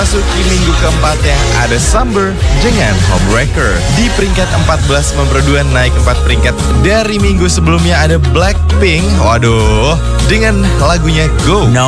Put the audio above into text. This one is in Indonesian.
memasuki minggu keempatnya ada Summer dengan Homewrecker. Di peringkat 14 memperduan naik 4 peringkat dari minggu sebelumnya ada Blackpink. Waduh, dengan lagunya Go.